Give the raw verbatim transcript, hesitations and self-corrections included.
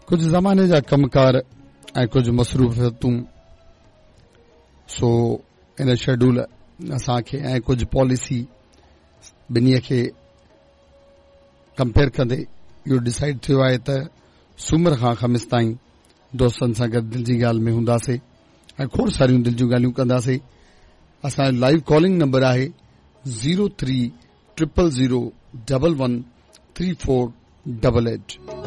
कुझु ज़माने जा कमकार ऐं कुझु मसरूफ़ियतूं, सो इन शेड्यूल असांखे ऐं कुझु पॉलिसी ॿिन्हीअ खे कंपेयर कंदे इहो डिसाइड थियो आहे त सूमर खां ख़मीस ताईं दोस्तनि सां गॾु दिलि जी ॻाल्हि में हूंदासीं ऐं खोड़ सारियूं दिलि जूं ॻाल्हियूं कंदासीं। असांजो लाइव कॉलिंग नंबर आहे zero three triple zero double one three four double eight.